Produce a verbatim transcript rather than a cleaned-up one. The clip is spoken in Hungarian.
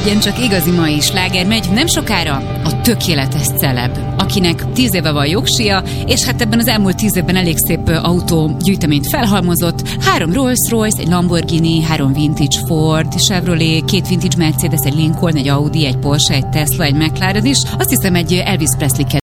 legyen csak igazi mai sláger megy nem sokára, a tökéletes celeb, akinek tíz éve van jogsia, és hát ebben az elmúlt tíz évben elég szép autógyűjteményt felhalmozott. Három Rolls-Royce, egy Lamborghini, három vintage Ford, Chevrolet, két vintage Mercedes, egy Lincoln, egy Audi, egy Porsche, egy Tesla, egy McLaren is. Azt hiszem egy Elvis Presley